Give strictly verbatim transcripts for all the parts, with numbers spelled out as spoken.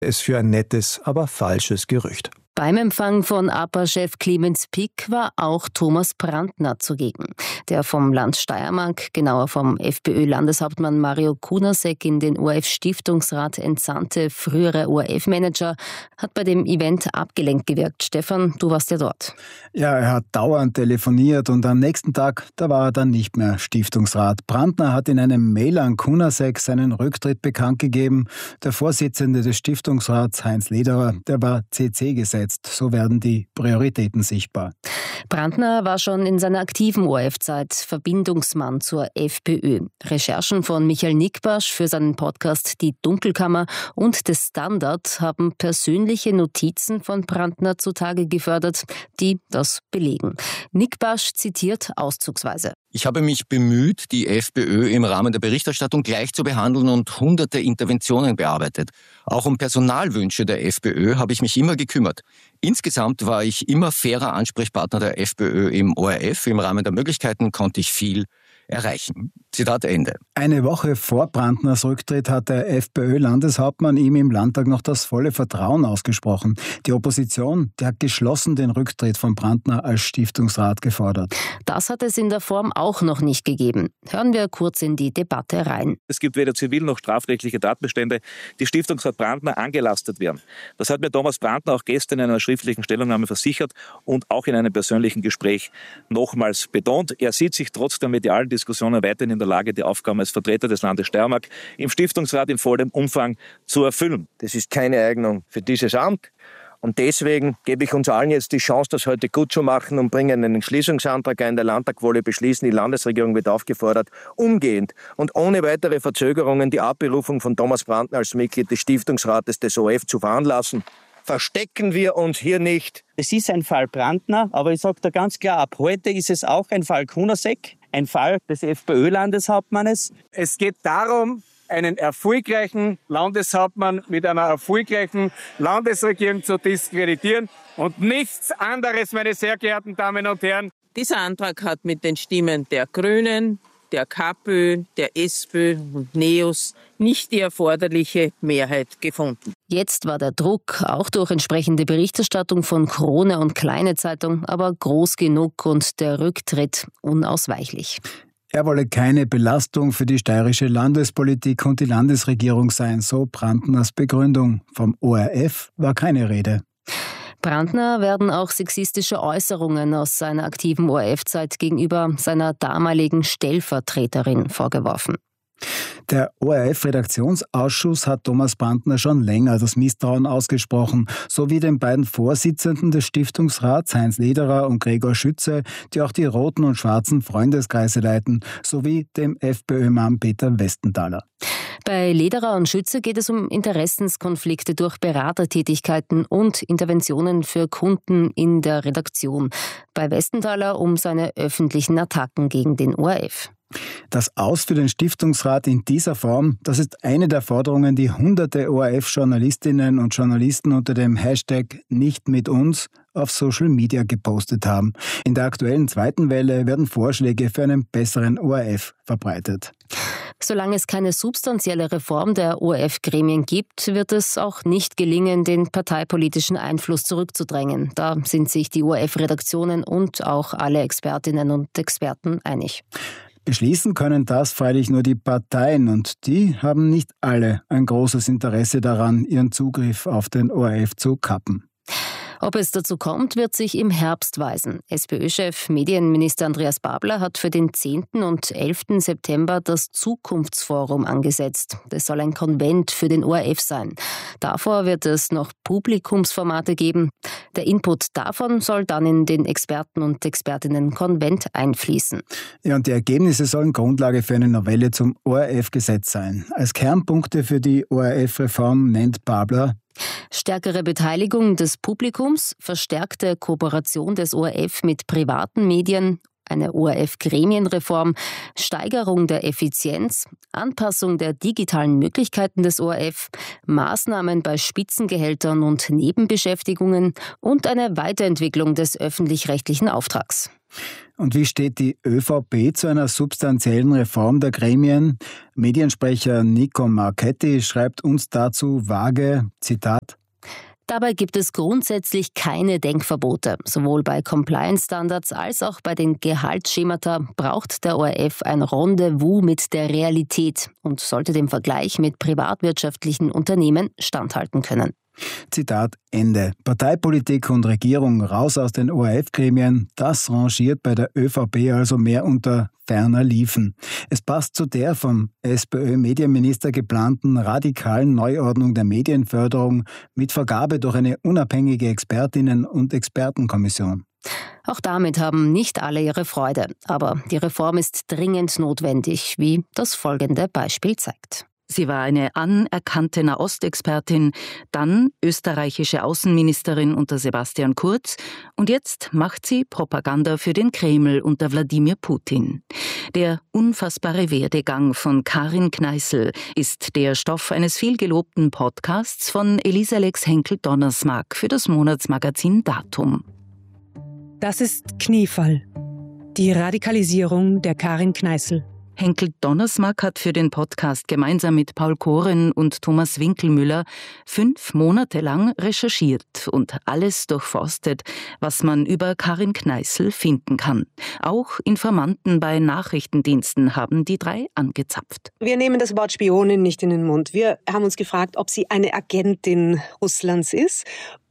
es für ein nettes, aber falsches Gerücht. Beim Empfang von A P A-Chef Clemens Pick war auch Thomas Brandner zugegen. Der vom Land Steiermark, genauer vom FPÖ-Landeshauptmann Mario Kunasek in den O R F-Stiftungsrat entsandte frühere O R F-Manager, hat bei dem Event abgelenkt gewirkt. Stefan, du warst ja dort. Ja, er hat dauernd telefoniert und am nächsten Tag, da war er dann nicht mehr Stiftungsrat. Brandner hat in einem Mail an Kunasek seinen Rücktritt bekannt gegeben. Der Vorsitzende des Stiftungsrats, Heinz Lederer, der war C C gesetzt. So werden die Prioritäten sichtbar. Brandner war schon in seiner aktiven O R F-Zeit Verbindungsmann zur FPÖ. Recherchen von Michael Nickbasch für seinen Podcast Die Dunkelkammer und des Standard haben persönliche Notizen von Brandner zutage gefördert, die das belegen. Nickbasch zitiert auszugsweise. Ich habe mich bemüht, die FPÖ im Rahmen der Berichterstattung gleich zu behandeln und hunderte Interventionen bearbeitet. Auch um Personalwünsche der FPÖ habe ich mich immer gekümmert. Insgesamt war ich immer fairer Ansprechpartner der FPÖ im O R F. Im Rahmen der Möglichkeiten konnte ich viel erreichen. Zitat Ende. Eine Woche vor Brandners Rücktritt hat der FPÖ-Landeshauptmann ihm im Landtag noch das volle Vertrauen ausgesprochen. Die Opposition, die hat geschlossen den Rücktritt von Brandner als Stiftungsrat gefordert. Das hat es in der Form auch noch nicht gegeben. Hören wir kurz in die Debatte rein. Es gibt weder zivil noch strafrechtliche Tatbestände, die Stiftungsrat Brandner angelastet werden. Das hat mir Thomas Brandner auch gestern in einer schriftlichen Stellungnahme versichert und auch in einem persönlichen Gespräch nochmals betont. Er sieht sich trotz der medialen Diskussionen weiterhin in der Lage, die Aufgaben als Vertreter des Landes Steiermark im Stiftungsrat in vollem Umfang zu erfüllen. Das ist keine Eignung für dieses Amt. Und deswegen gebe ich uns allen jetzt die Chance, das heute gut zu machen und bringen einen Entschließungsantrag ein. Der Landtag wolle beschließen, die Landesregierung wird aufgefordert, umgehend und ohne weitere Verzögerungen die Abberufung von Thomas Brandner als Mitglied des Stiftungsrates des O R F zu veranlassen. Verstecken wir uns hier nicht. Es ist ein Fall Brandner, aber ich sage da ganz klar, ab heute ist es auch ein Fall Kunasek, ein Fall des FPÖ-Landeshauptmannes. Es geht darum, einen erfolgreichen Landeshauptmann mit einer erfolgreichen Landesregierung zu diskreditieren und nichts anderes, meine sehr geehrten Damen und Herren. Dieser Antrag hat mit den Stimmen der Grünen, der KPÖ, der SPÖ und NEOS nicht die erforderliche Mehrheit gefunden. Jetzt war der Druck, auch durch entsprechende Berichterstattung von Krone und Kleine Zeitung, aber groß genug und der Rücktritt unausweichlich. Er wolle keine Belastung für die steirische Landespolitik und die Landesregierung sein, so Brandners Begründung. Vom O R F war keine Rede. Brandner werden auch sexistische Äußerungen aus seiner aktiven O R F-Zeit gegenüber seiner damaligen Stellvertreterin vorgeworfen. Der O R F-Redaktionsausschuss hat Thomas Brandner schon länger das Misstrauen ausgesprochen, sowie den beiden Vorsitzenden des Stiftungsrats, Heinz Lederer und Gregor Schütze, die auch die roten und schwarzen Freundeskreise leiten, sowie dem FPÖ-Mann Peter Westenthaler. Bei Lederer und Schütze geht es um Interessenskonflikte durch Beratertätigkeiten und Interventionen für Kunden in der Redaktion. Bei Westenthaler um seine öffentlichen Attacken gegen den O R F. Das Aus für den Stiftungsrat in dieser Form, das ist eine der Forderungen, die hunderte O R F-Journalistinnen und Journalisten unter dem Hashtag Nicht mit uns auf Social Media gepostet haben. In der aktuellen zweiten Welle werden Vorschläge für einen besseren O R F verbreitet. Solange es keine substanzielle Reform der O R F-Gremien gibt, wird es auch nicht gelingen, den parteipolitischen Einfluss zurückzudrängen. Da sind sich die O R F-Redaktionen und auch alle Expertinnen und Experten einig. Beschließen können das freilich nur die Parteien und die haben nicht alle ein großes Interesse daran, ihren Zugriff auf den O R F zu kappen. Ob es dazu kommt, wird sich im Herbst weisen. SPÖ-Chef Medienminister Andreas Babler hat für den zehnten und elften September das Zukunftsforum angesetzt. Das soll ein Konvent für den O R F sein. Davor wird es noch Publikumsformate geben. Der Input davon soll dann in den Experten- und Expertinnen-Konvent einfließen. Ja, und die Ergebnisse sollen Grundlage für eine Novelle zum O R F-Gesetz sein. Als Kernpunkte für die O R F-Reform nennt Babler: stärkere Beteiligung des Publikums, verstärkte Kooperation des O R F mit privaten Medien, eine O R F-Gremienreform, Steigerung der Effizienz, Anpassung der digitalen Möglichkeiten des O R F, Maßnahmen bei Spitzengehältern und Nebenbeschäftigungen und eine Weiterentwicklung des öffentlich-rechtlichen Auftrags. Und wie steht die ÖVP zu einer substanziellen Reform der Gremien? Mediensprecher Nico Marchetti schreibt uns dazu vage, Zitat: Dabei gibt es grundsätzlich keine Denkverbote. Sowohl bei Compliance-Standards als auch bei den Gehaltsschemata braucht der O R F ein Rendezvous mit der Realität und sollte dem Vergleich mit privatwirtschaftlichen Unternehmen standhalten können. Zitat Ende. Parteipolitik und Regierung raus aus den O R F-Gremien, das rangiert bei der ÖVP also mehr unter ferner Liefen. Es passt zu der vom SPÖ-Medienminister geplanten radikalen Neuordnung der Medienförderung mit Vergabe durch eine unabhängige Expertinnen- und Expertenkommission. Auch damit haben nicht alle ihre Freude. Aber die Reform ist dringend notwendig, wie das folgende Beispiel zeigt. Sie war eine anerkannte Nahostexpertin, dann österreichische Außenministerin unter Sebastian Kurz und jetzt macht sie Propaganda für den Kreml unter Wladimir Putin. Der unfassbare Werdegang von Karin Kneißl ist der Stoff eines vielgelobten Podcasts von Elisa Lex Henkel-Donnersmarck für das Monatsmagazin Datum. Das ist Kniefall. Die Radikalisierung der Karin Kneißl. Henkel-Donnersmarck hat für den Podcast gemeinsam mit Paul Koren und Thomas Winkelmüller fünf Monate lang recherchiert und alles durchforstet, was man über Karin Kneißl finden kann. Auch Informanten bei Nachrichtendiensten haben die drei angezapft. Wir nehmen das Wort Spionin nicht in den Mund. Wir haben uns gefragt, ob sie eine Agentin Russlands ist.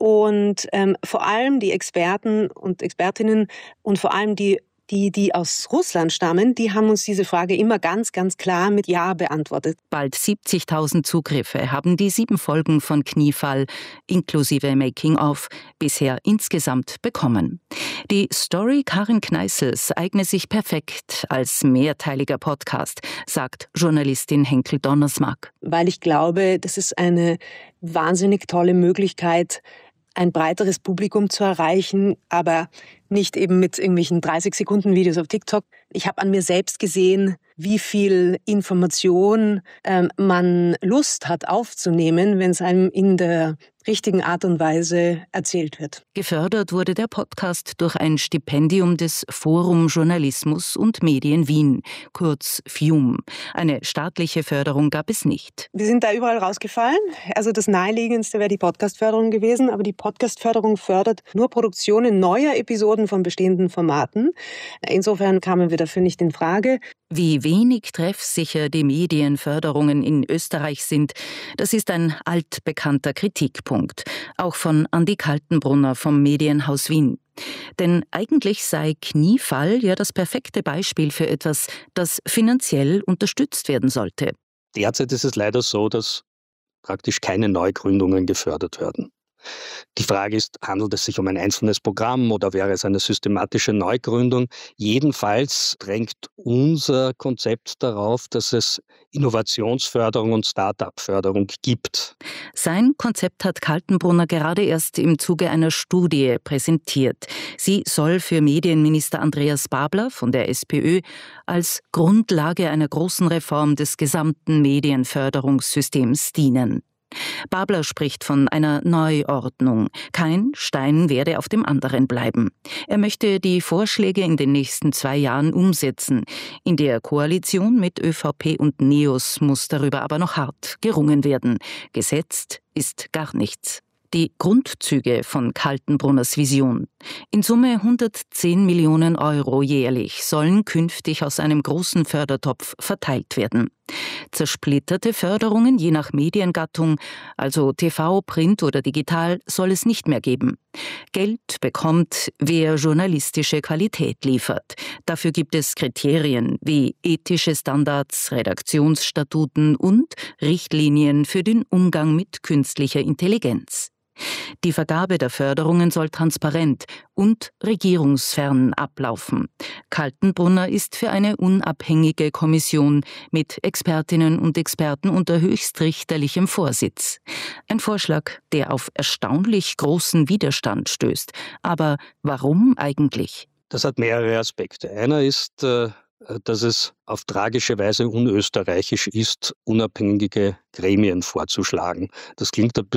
Und ähm, vor allem die Experten und Expertinnen und vor allem die Die, die aus Russland stammen, die haben uns diese Frage immer ganz, ganz klar mit Ja beantwortet. Bald siebzigtausend Zugriffe haben die sieben Folgen von Kniefall inklusive Making-of bisher insgesamt bekommen. Die Story Karin Kneißls eigne sich perfekt als mehrteiliger Podcast, sagt Journalistin Henkel-Donnersmarck. Weil ich glaube, das ist eine wahnsinnig tolle Möglichkeit, ein breiteres Publikum zu erreichen, aber nicht eben mit irgendwelchen dreißig Sekunden Videos auf TikTok. Ich habe an mir selbst gesehen, wie viel Information ähm, man Lust hat aufzunehmen, wenn es einem in der richtigen Art und Weise erzählt wird. Gefördert wurde der Podcast durch ein Stipendium des Forum Journalismus und Medien Wien, kurz F I U M. Eine staatliche Förderung gab es nicht. Wir sind da überall rausgefallen. Also das Naheliegendste wäre die Podcastförderung gewesen, aber die Podcastförderung fördert nur Produktionen neuer Episoden von bestehenden Formaten. Insofern kamen wir dafür nicht in Frage. Wie wenig treffsicher die Medienförderungen in Österreich sind, das ist ein altbekannter Kritikpunkt, auch von Andi Kaltenbrunner vom Medienhaus Wien. Denn eigentlich sei Kniefall ja das perfekte Beispiel für etwas, das finanziell unterstützt werden sollte. Derzeit ist es leider so, dass praktisch keine Neugründungen gefördert werden. Die Frage ist, handelt es sich um ein einzelnes Programm oder wäre es eine systematische Neugründung? Jedenfalls drängt unser Konzept darauf, dass es Innovationsförderung und Start-up-Förderung gibt. Sein Konzept hat Kaltenbrunner gerade erst im Zuge einer Studie präsentiert. Sie soll für Medienminister Andreas Babler von der SPÖ als Grundlage einer großen Reform des gesamten Medienförderungssystems dienen. Babler spricht von einer Neuordnung. Kein Stein werde auf dem anderen bleiben. Er möchte die Vorschläge in den nächsten zwei Jahren umsetzen. In der Koalition mit ÖVP und NEOS muss darüber aber noch hart gerungen werden. Gesetzt ist gar nichts. Die Grundzüge von Kaltenbrunners Vision. In Summe hundertzehn Millionen Euro jährlich sollen künftig aus einem großen Fördertopf verteilt werden. Zersplitterte Förderungen je nach Mediengattung, also T V, Print oder digital, soll es nicht mehr geben. Geld bekommt, wer journalistische Qualität liefert. Dafür gibt es Kriterien wie ethische Standards, Redaktionsstatuten und Richtlinien für den Umgang mit künstlicher Intelligenz. Die Vergabe der Förderungen soll transparent und regierungsfern ablaufen. Kaltenbrunner ist für eine unabhängige Kommission mit Expertinnen und Experten unter höchstrichterlichem Vorsitz. Ein Vorschlag, der auf erstaunlich großen Widerstand stößt. Aber warum eigentlich? Das hat mehrere Aspekte. Einer ist, dass es auf tragische Weise unösterreichisch ist, unabhängige Gremien vorzuschlagen. Das klingt ein bisschen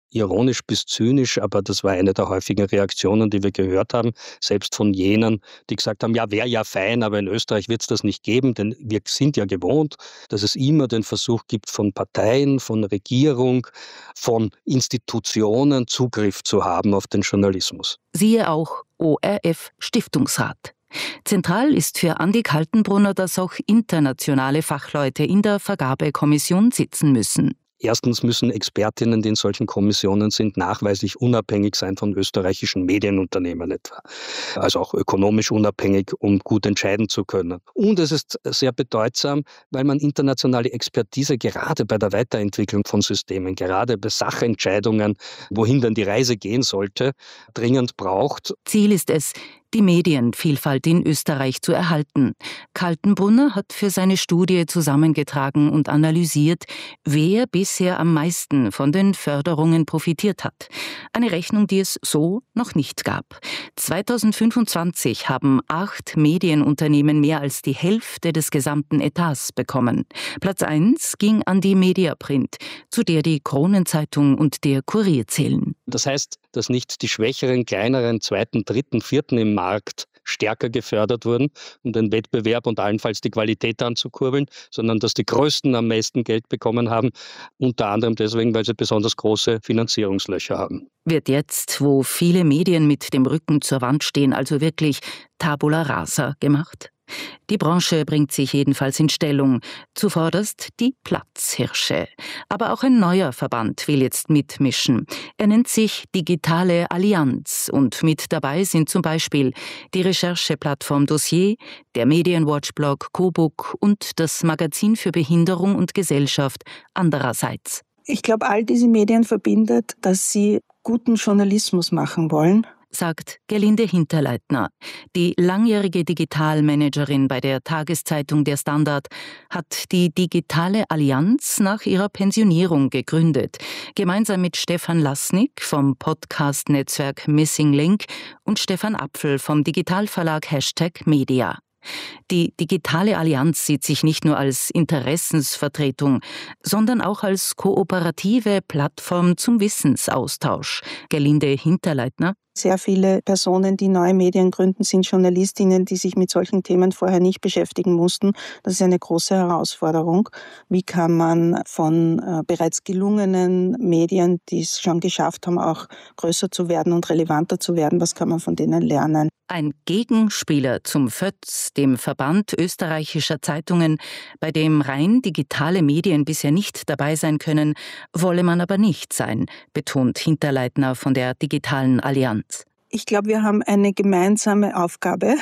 ironisch bis zynisch, aber das war eine der häufigen Reaktionen, die wir gehört haben, selbst von jenen, die gesagt haben, ja, wäre ja fein, aber in Österreich wird es das nicht geben, denn wir sind ja gewohnt, dass es immer den Versuch gibt, von Parteien, von Regierung, von Institutionen Zugriff zu haben auf den Journalismus. Siehe auch O R F Stiftungsrat. Zentral ist für Andi Kaltenbrunner, dass auch internationale Fachleute in der Vergabekommission sitzen müssen. Erstens müssen Expertinnen, die in solchen Kommissionen sind, nachweislich unabhängig sein von österreichischen Medienunternehmen etwa. Also auch ökonomisch unabhängig, um gut entscheiden zu können. Und es ist sehr bedeutsam, weil man internationale Expertise gerade bei der Weiterentwicklung von Systemen, gerade bei Sachentscheidungen, wohin denn die Reise gehen sollte, dringend braucht. Ziel ist es, die Medienvielfalt in Österreich zu erhalten. Kaltenbrunner hat für seine Studie zusammengetragen und analysiert, wer bisher am meisten von den Förderungen profitiert hat. Eine Rechnung, die es so noch nicht gab. zweitausendfünfundzwanzig haben acht Medienunternehmen mehr als die Hälfte des gesamten Etats bekommen. Platz eins ging an die Mediaprint, zu der die Kronenzeitung und der Kurier zählen. Das heißt, dass nicht die schwächeren, kleineren, zweiten, dritten, vierten im Markt stärker gefördert wurden, um den Wettbewerb und allenfalls die Qualität anzukurbeln, sondern dass die Größten am meisten Geld bekommen haben, unter anderem deswegen, weil sie besonders große Finanzierungslöcher haben. Wird jetzt, wo viele Medien mit dem Rücken zur Wand stehen, also wirklich Tabula rasa gemacht? Die Branche bringt sich jedenfalls in Stellung, zuvorderst die Platzhirsche. Aber auch ein neuer Verband will jetzt mitmischen. Er nennt sich Digitale Allianz und mit dabei sind zum Beispiel die Rechercheplattform Dossier, der Medienwatch-Blog Cobook und das Magazin für Behinderung und Gesellschaft andererseits. Ich glaube, all diese Medien verbindet, dass sie guten Journalismus machen wollen, sagt Gerlinde Hinterleitner. Die langjährige Digitalmanagerin bei der Tageszeitung Der Standard hat die Digitale Allianz nach ihrer Pensionierung gegründet, gemeinsam mit Stefan Lasnik vom Podcast-Netzwerk Missing Link und Stefan Apfel vom Digitalverlag Hashtag Media. Die Digitale Allianz sieht sich nicht nur als Interessensvertretung, sondern auch als kooperative Plattform zum Wissensaustausch. Gerlinde Hinterleitner. Sehr viele Personen, die neue Medien gründen, sind Journalistinnen, die sich mit solchen Themen vorher nicht beschäftigen mussten. Das ist eine große Herausforderung. Wie kann man von äh, bereits gelungenen Medien, die es schon geschafft haben, auch größer zu werden und relevanter zu werden, was kann man von denen lernen? Ein Gegenspieler zum F Ö Z, dem Verband österreichischer Zeitungen, bei dem rein digitale Medien bisher nicht dabei sein können, wolle man aber nicht sein, betont Hinterleitner von der Digitalen Allianz. Ich glaube, wir haben eine gemeinsame Aufgabe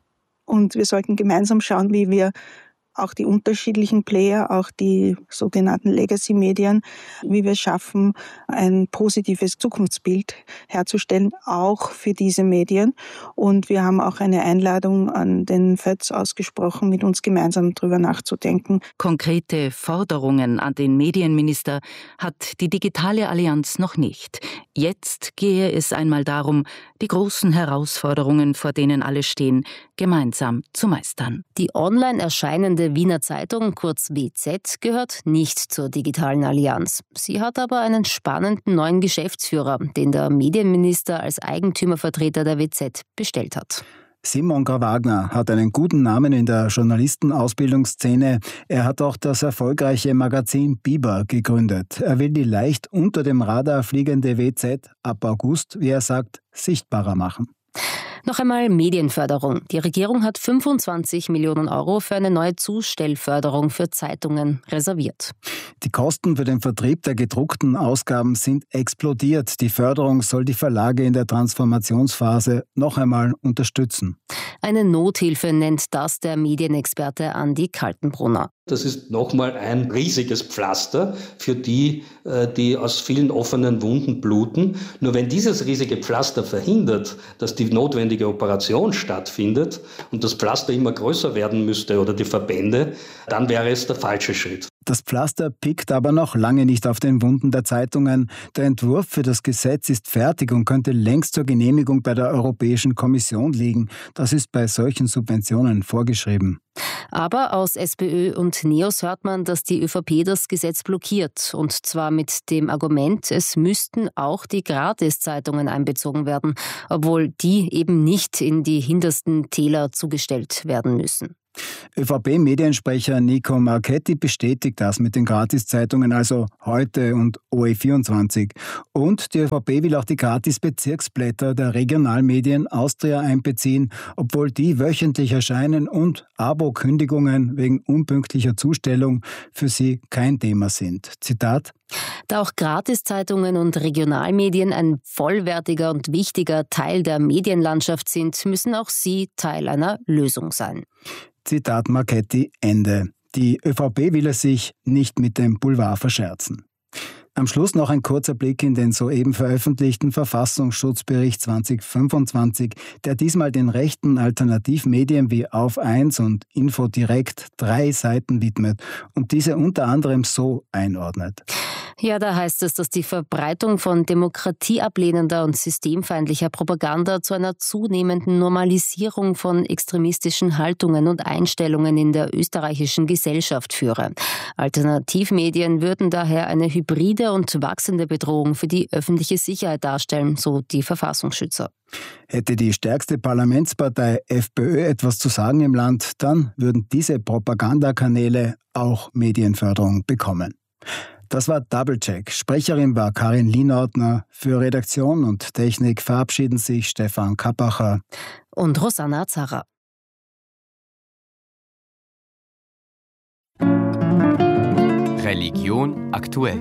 und wir sollten gemeinsam schauen, wie wir auch die unterschiedlichen Player, auch die sogenannten Legacy-Medien, wie wir es schaffen, ein positives Zukunftsbild herzustellen, auch für diese Medien. Und wir haben auch eine Einladung an den F Ö Z ausgesprochen, mit uns gemeinsam darüber nachzudenken. Konkrete Forderungen an den Medienminister hat die Digitale Allianz noch nicht. Jetzt gehe es einmal darum, die großen Herausforderungen, vor denen alle stehen, gemeinsam zu meistern. Die online erscheinende Wiener Zeitung, kurz W Z, gehört nicht zur Digitalen Allianz. Sie hat aber einen spannenden neuen Geschäftsführer, den der Medienminister als Eigentümervertreter der W Z bestellt hat. Simon Grau-Wagner hat einen guten Namen in der Journalistenausbildungsszene. Er hat auch das erfolgreiche Magazin Biber gegründet. Er will die leicht unter dem Radar fliegende W Z ab August, wie er sagt, sichtbarer machen. Noch einmal Medienförderung. Die Regierung hat fünfundzwanzig Millionen Euro für eine neue Zustellförderung für Zeitungen reserviert. Die Kosten für den Vertrieb der gedruckten Ausgaben sind explodiert. Die Förderung soll die Verlage in der Transformationsphase noch einmal unterstützen. Eine Nothilfe nennt das der Medienexperte Andi Kaltenbrunner. Das ist nochmal ein riesiges Pflaster für die, die aus vielen offenen Wunden bluten. Nur wenn dieses riesige Pflaster verhindert, dass die notwendige Operation stattfindet und das Pflaster immer größer werden müsste oder die Verbände, dann wäre es der falsche Schritt. Das Pflaster pickt aber noch lange nicht auf den Wunden der Zeitungen. Der Entwurf für das Gesetz ist fertig und könnte längst zur Genehmigung bei der Europäischen Kommission liegen. Das ist bei solchen Subventionen vorgeschrieben. Aber aus SPÖ und Neos hört man, dass die ÖVP das Gesetz blockiert. Und zwar mit dem Argument, es müssten auch die Gratiszeitungen einbezogen werden, obwohl die eben nicht in die hintersten Täler zugestellt werden müssen. ÖVP-Mediensprecher Nico Marchetti bestätigt das mit den Gratiszeitungen, also Heute und O E vierundzwanzig. Und die ÖVP will auch die Gratis-Bezirksblätter der Regionalmedien Austria einbeziehen, obwohl die wöchentlich erscheinen und Abo-Kündigungen wegen unpünktlicher Zustellung für sie kein Thema sind. Zitat: Da auch Gratiszeitungen und Regionalmedien ein vollwertiger und wichtiger Teil der Medienlandschaft sind, müssen auch sie Teil einer Lösung sein. Zitat Marchetti, Ende. Die ÖVP will es sich nicht mit dem Boulevard verscherzen. Am Schluss noch ein kurzer Blick in den soeben veröffentlichten Verfassungsschutzbericht zwanzig fünfundzwanzig, der diesmal den rechten Alternativmedien wie Auf eins und Info Direkt drei Seiten widmet und diese unter anderem so einordnet. Ja, da heißt es, dass die Verbreitung von demokratieablehnender und systemfeindlicher Propaganda zu einer zunehmenden Normalisierung von extremistischen Haltungen und Einstellungen in der österreichischen Gesellschaft führe. Alternativmedien würden daher eine hybride und wachsende Bedrohung für die öffentliche Sicherheit darstellen, so die Verfassungsschützer. Hätte die stärkste Parlamentspartei FPÖ etwas zu sagen im Land, dann würden diese Propagandakanäle auch Medienförderung bekommen. Das war Doublecheck. Sprecherin war Karin Lienhautner. Für Redaktion und Technik verabschieden sich Stefan Kappacher und Rosanna Zarra. Religion aktuell.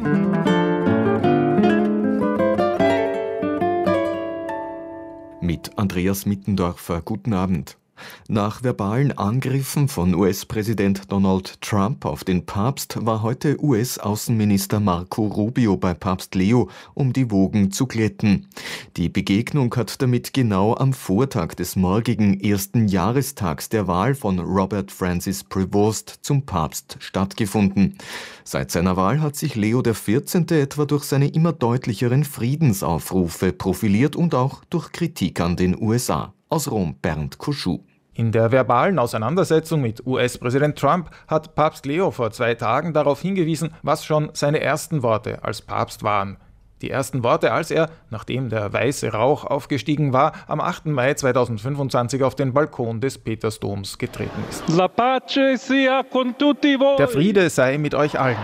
Mit Andreas Mittendorfer. Guten Abend. Nach verbalen Angriffen von U S-Präsident Donald Trump auf den Papst war heute U S-Außenminister Marco Rubio bei Papst Leo, um die Wogen zu glätten. Die Begegnung hat damit genau am Vortag des morgigen ersten Jahrestags der Wahl von Robert Francis Prevost zum Papst stattgefunden. Seit seiner Wahl hat sich Leo der vierzehnte etwa durch seine immer deutlicheren Friedensaufrufe profiliert und auch durch Kritik an den U S A. Aus Rom Bernd Kuschu. In der verbalen Auseinandersetzung mit U S-Präsident Trump hat Papst Leo vor zwei Tagen darauf hingewiesen, was schon seine ersten Worte als Papst waren. Die ersten Worte, als er, nachdem der weiße Rauch aufgestiegen war, am achten Mai zweitausendfünfundzwanzig auf den Balkon des Petersdoms getreten ist. La pace sia con tutti voi. Der Friede sei mit euch allen.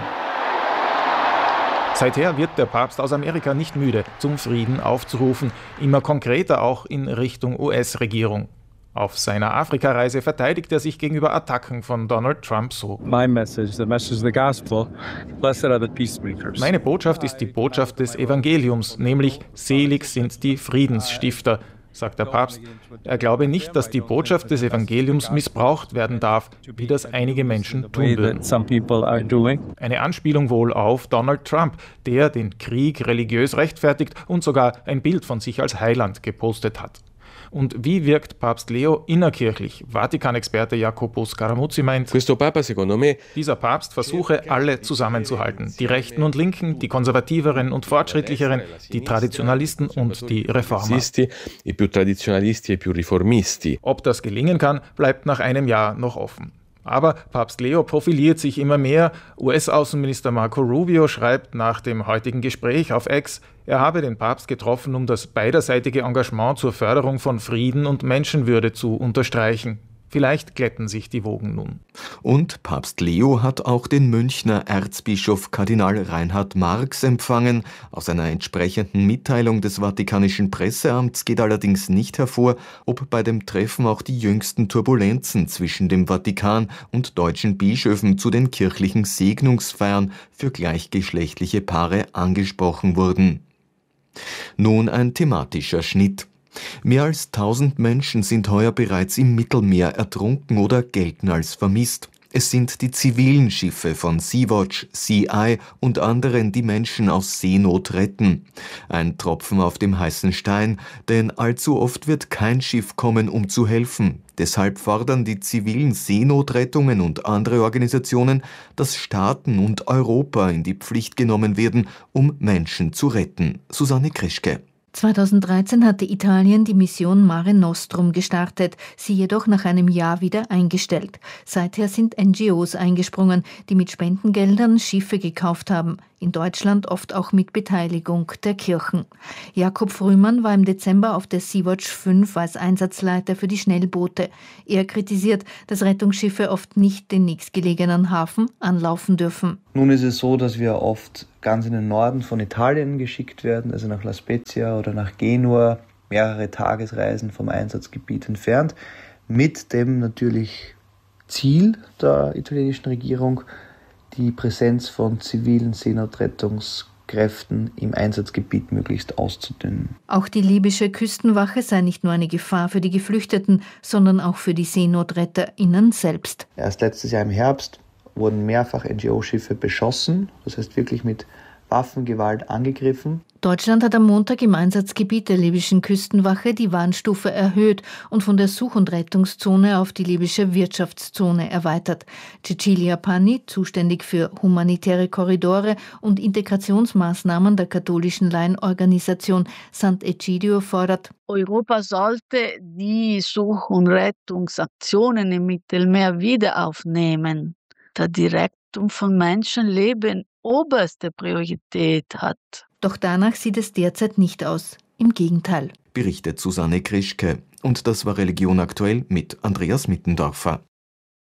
Seither wird der Papst aus Amerika nicht müde, zum Frieden aufzurufen, immer konkreter auch in Richtung U S-Regierung. Auf seiner Afrikareise verteidigt er sich gegenüber Attacken von Donald Trump so. My message, the message of the gospel, blessed are the peacemakers. Meine Botschaft ist die Botschaft des Evangeliums, nämlich selig sind die Friedensstifter, sagt der Papst. Er glaube nicht, dass die Botschaft des Evangeliums missbraucht werden darf, wie das einige Menschen tun würden. Eine Anspielung wohl auf Donald Trump, der den Krieg religiös rechtfertigt und sogar ein Bild von sich als Heiland gepostet hat. Und wie wirkt Papst Leo innerkirchlich? Vatikan-Experte Jacopo Scaramuzzi meint, dieser Papst versuche, alle zusammenzuhalten. Die Rechten und Linken, die Konservativeren und Fortschrittlicheren, die Traditionalisten und die Reformer. Ob das gelingen kann, bleibt nach einem Jahr noch offen. Aber Papst Leo profiliert sich immer mehr. U S-Außenminister Marco Rubio schreibt nach dem heutigen Gespräch auf X, er habe den Papst getroffen, um das beiderseitige Engagement zur Förderung von Frieden und Menschenwürde zu unterstreichen. Vielleicht glätten sich die Wogen nun. Und Papst Leo hat auch den Münchner Erzbischof Kardinal Reinhard Marx empfangen. Aus einer entsprechenden Mitteilung des Vatikanischen Presseamts geht allerdings nicht hervor, ob bei dem Treffen auch die jüngsten Turbulenzen zwischen dem Vatikan und deutschen Bischöfen zu den kirchlichen Segnungsfeiern für gleichgeschlechtliche Paare angesprochen wurden. Nun ein thematischer Schnitt. Mehr als tausend Menschen sind heuer bereits im Mittelmeer ertrunken oder gelten als vermisst. Es sind die zivilen Schiffe von Sea-Watch, Sea Eye und anderen, die Menschen aus Seenot retten. Ein Tropfen auf dem heißen Stein, denn allzu oft wird kein Schiff kommen, um zu helfen. Deshalb fordern die zivilen Seenotrettungen und andere Organisationen, dass Staaten und Europa in die Pflicht genommen werden, um Menschen zu retten. Susanne Krischke. zweitausenddreizehn hatte Italien die Mission Mare Nostrum gestartet, sie jedoch nach einem Jahr wieder eingestellt. Seither sind N G Os eingesprungen, die mit Spendengeldern Schiffe gekauft haben. In Deutschland oft auch mit Beteiligung der Kirchen. Jakob Frühmann war im Dezember auf der Sea-Watch fünf als Einsatzleiter für die Schnellboote. Er kritisiert, dass Rettungsschiffe oft nicht den nächstgelegenen Hafen anlaufen dürfen. Nun ist es so, dass wir oft ganz in den Norden von Italien geschickt werden, also nach La Spezia oder nach Genua, mehrere Tagesreisen vom Einsatzgebiet entfernt, mit dem natürlich Ziel der italienischen Regierung, die Präsenz von zivilen Seenotrettungskräften im Einsatzgebiet möglichst auszudünnen. Auch die libysche Küstenwache sei nicht nur eine Gefahr für die Geflüchteten, sondern auch für die SeenotretterInnen selbst. Erst letztes Jahr im Herbst wurden mehrfach N G O-Schiffe beschossen, das heißt wirklich mit Waffengewalt angegriffen. Deutschland hat am Montag im Einsatzgebiet der libyschen Küstenwache die Warnstufe erhöht und von der Such- und Rettungszone auf die libysche Wirtschaftszone erweitert. Cecilia Panni, zuständig für humanitäre Korridore und Integrationsmaßnahmen der katholischen Laienorganisation Sant'Egidio, fordert: Europa sollte die Such- und Rettungsaktionen im Mittelmeer wieder aufnehmen, da die Rettung von Menschenleben oberste Priorität hat. Doch danach sieht es derzeit nicht aus. Im Gegenteil. Berichtet Susanne Krischke. Und das war Religion aktuell mit Andreas Mittendorfer.